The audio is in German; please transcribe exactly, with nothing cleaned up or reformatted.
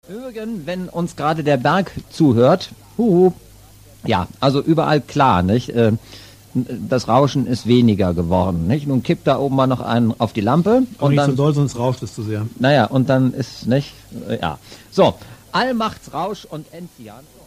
Übrigens, wenn uns gerade der Berg zuhört, huhu, ja, also überall klar, nicht? Das Rauschen ist weniger geworden, nicht? Nun kippt da oben mal noch einen auf die Lampe. Aber und nicht dann, so doll, sonst rauscht es zu sehr. Naja, und dann ist, nicht? Ja. So, Allmachtsrausch und Enzian.